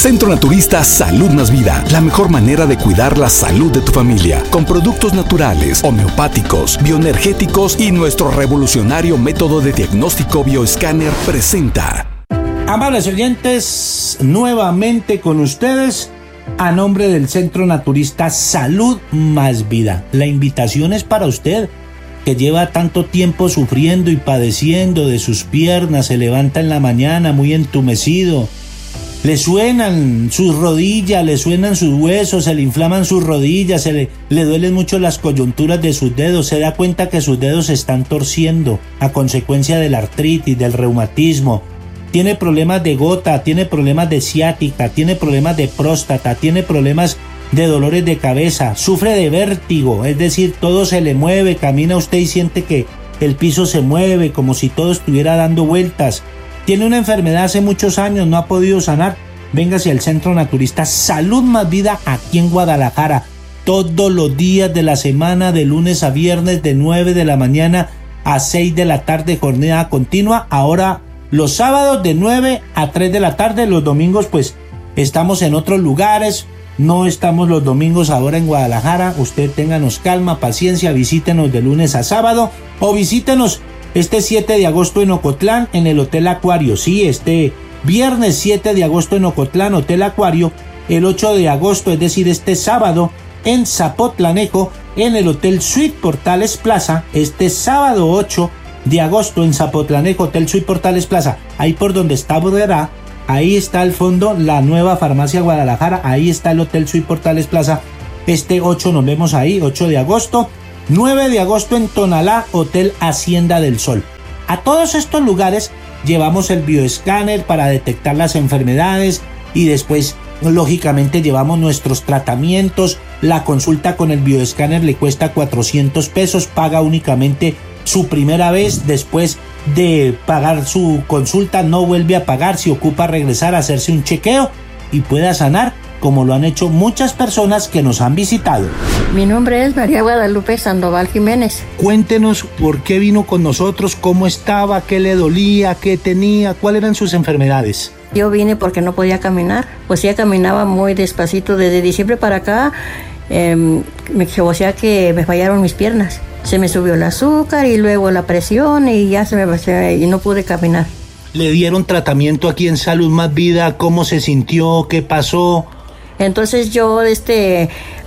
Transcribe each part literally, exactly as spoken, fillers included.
Centro Naturista Salud Más Vida, la mejor manera de cuidar la salud de tu familia, con productos naturales, homeopáticos, bioenergéticos y nuestro revolucionario método de diagnóstico bioescáner presenta. Amables oyentes, nuevamente con ustedes, a nombre del Centro Naturista Salud Más Vida. La invitación es para usted, que lleva tanto tiempo sufriendo y padeciendo de sus piernas, se levanta en la mañana muy entumecido, le suenan sus rodillas, le suenan sus huesos, se le inflaman sus rodillas, se le, le duelen mucho las coyunturas de sus dedos, se da cuenta que sus dedos se están torciendo a consecuencia de la artritis, del reumatismo, tiene problemas de gota, tiene problemas de ciática, tiene problemas de próstata, tiene problemas de dolores de cabeza, sufre de vértigo, es decir, todo se le mueve, camina usted y siente que el piso se mueve como si todo estuviera dando vueltas. Tiene una enfermedad hace muchos años, no ha podido sanar. Véngase al Centro Naturista Salud Más Vida aquí en Guadalajara. Todos los días de la semana, de lunes a viernes, de nueve de la mañana a seis de la tarde, jornada continua. Ahora los sábados de nueve a tres de la tarde, los domingos pues estamos en otros lugares. No estamos los domingos ahora en Guadalajara. Usted ténganos calma, paciencia, visítenos de lunes a sábado o visítenos este siete de agosto en Ocotlán, en el Hotel Acuario. Sí, este viernes siete de agosto en Ocotlán, Hotel Acuario. El ocho de agosto, es decir, este sábado, en Zapotlanejo, en el Hotel Suite Portales Plaza. Este sábado ocho de agosto en Zapotlanejo, Hotel Suite Portales Plaza. Ahí por donde está Bodera, ahí está al fondo la nueva farmacia Guadalajara. Ahí está el Hotel Suite Portales Plaza. Este ocho nos vemos ahí, ocho de agosto. nueve de agosto en Tonalá, Hotel Hacienda del Sol. A todos estos lugares llevamos el bioescáner para detectar las enfermedades y después, lógicamente, llevamos nuestros tratamientos. La consulta con el bioescáner le cuesta cuatrocientos pesos, paga únicamente su primera vez. Después de pagar su consulta no vuelve a pagar, si ocupa regresar a hacerse un chequeo y pueda sanar, como lo han hecho muchas personas que nos han visitado. Mi nombre es María Guadalupe Sandoval Jiménez. Cuéntenos por qué vino con nosotros, cómo estaba, qué le dolía, qué tenía, cuáles eran sus enfermedades. Yo vine porque no podía caminar, pues ya caminaba muy despacito desde diciembre para acá, eh, me, o sea que me fallaron mis piernas. Se me subió el azúcar y luego la presión y ya se me, se, y no pude caminar. ¿Le dieron tratamiento aquí en Salud Más Vida? ¿Cómo se sintió? ¿Qué pasó? Entonces yo este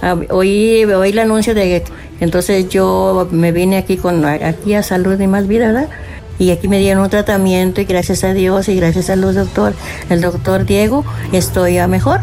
oí, oí el anuncio de entonces yo me vine aquí con aquí a Salud y Más Vida, ¿verdad? Y aquí me dieron un tratamiento y gracias a Dios y gracias al doctor, el doctor Diego, estoy ya mejor.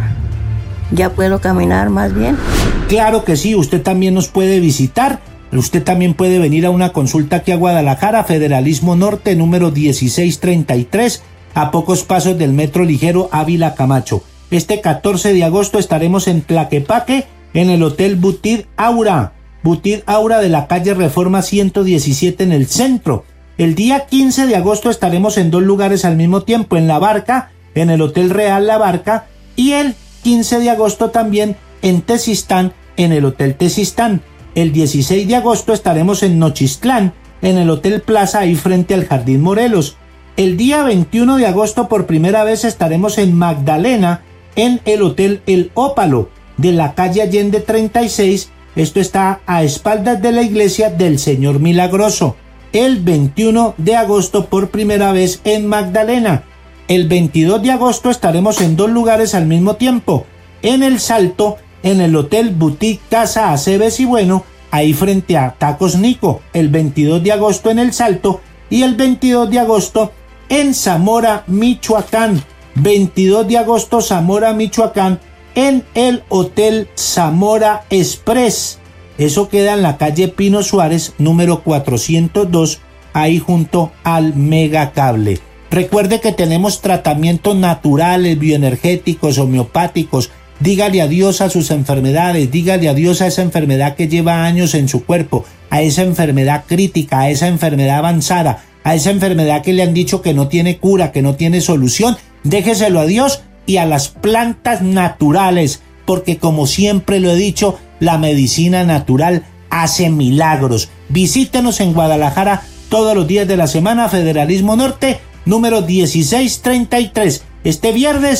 Ya puedo caminar más bien. Claro que sí, usted también nos puede visitar. Usted también puede venir a una consulta aquí a Guadalajara, Federalismo Norte, número dieciséis treinta y tres, a pocos pasos del Metro Ligero Ávila Camacho. Este catorce de agosto estaremos en Tlaquepaque, en el Hotel Butit Aura, Butit Aura de la calle Reforma ciento diecisiete en el centro. El día quince de agosto estaremos en dos lugares al mismo tiempo, en La Barca, en el Hotel Real La Barca, y el quince de agosto también en Tezistán, en el Hotel Tezistán. El dieciséis de agosto estaremos en Nochistlán, en el Hotel Plaza, ahí frente al Jardín Morelos. El día veintiuno de agosto por primera vez estaremos en Magdalena, en el Hotel El Ópalo, de la calle Allende treinta y seis, esto está a espaldas de la iglesia del Señor Milagroso. El veintiuno de agosto por primera vez en Magdalena. El veintidós de agosto estaremos en dos lugares al mismo tiempo, en El Salto, en el Hotel Boutique Casa Aceves y Bueno, ahí frente a Tacos Nico, el veintidós de agosto en El Salto y el veintidós de agosto en Zamora, Michoacán. veintidós de agosto, Zamora, Michoacán, en el Hotel Zamora Express. Eso queda en la calle Pino Suárez, número cuatrocientos dos, ahí junto al Megacable. Recuerde que tenemos tratamientos naturales, bioenergéticos, homeopáticos. Dígale adiós a sus enfermedades, dígale adiós a esa enfermedad que lleva años en su cuerpo, a esa enfermedad crítica, a esa enfermedad avanzada, a esa enfermedad que le han dicho que no tiene cura, que no tiene solución. Déjeselo a Dios y a las plantas naturales, porque como siempre lo he dicho, la medicina natural hace milagros. Visítenos en Guadalajara todos los días de la semana, Federalismo Norte, número dieciséis treinta y tres. Este viernes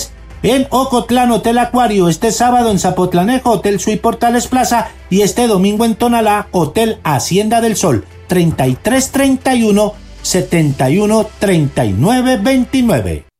En Ocotlán, Hotel Acuario. Este sábado en Zapotlanejo, Hotel Suite Portales Plaza. Y este domingo en Tonalá, Hotel Hacienda del Sol. treinta y tres treinta y uno setenta y uno treinta y nueve veintinueve.